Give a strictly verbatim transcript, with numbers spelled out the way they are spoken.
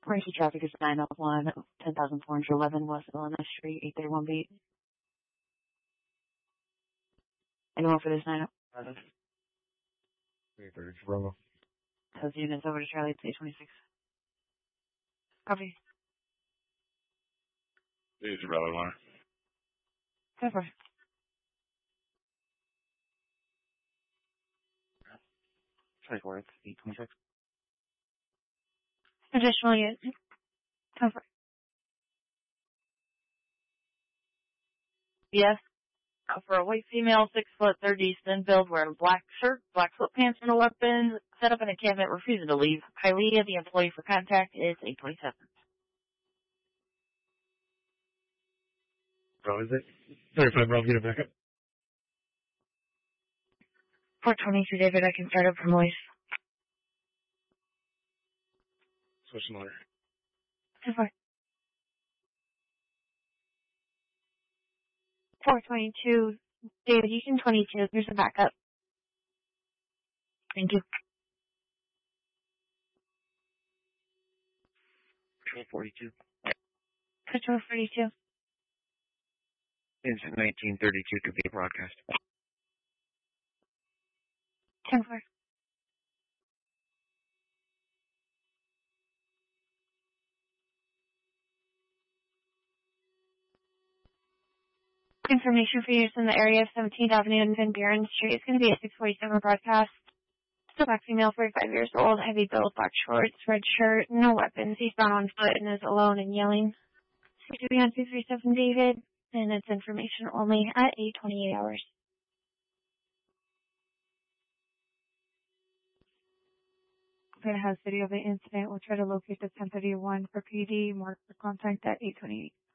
Emergency traffic is nine oh one, ten thousand four hundred eleven West Illinois Street, eight thirty-one beat. Anyone for this nine oh one? eight thirty, Bravo. Those units over to Charlie, eight twenty-six. Copy. This is Bravo one. Cover. twenty-four, it's eight twenty-six. Additional unit. Cover. Yes. Uh, for a white female, six foot, thirty, thin build, wearing a black shirt, black sweatpants, and a weapon, set up in a cabinet, refusing to leave. Kylie, the employee for contact, is eight twenty-seven. Bravo, is it? thirty-five, Bravo, get it back up. four twenty-two, David, I can start up from voice. Switch and order. Cover. four twenty-two, David, you can twenty-two. Here's the backup. Thank you. Patrol forty-two. Patrol forty-two. It's nineteen thirty-two to be broadcast. ten four. Information for use in the area of seventeenth Avenue and Van Buren Street. It's going to be a six forty-seven broadcast. Still black female, forty-five years old, heavy build, black shorts, red shirt, no weapons. He's bound on foot and is alone and yelling. C two B on two three seven David, and it's information only at eight twenty-eight hours. That has video of the incident. We'll try to locate the ten thirty-one for P D. Mark for contact at eight twenty-eight.